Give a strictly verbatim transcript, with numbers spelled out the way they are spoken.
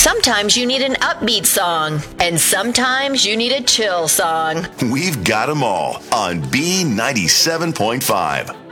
Sometimes you need an upbeat song, and sometimes you need a chill song. We've got them all on B ninety-seven point five.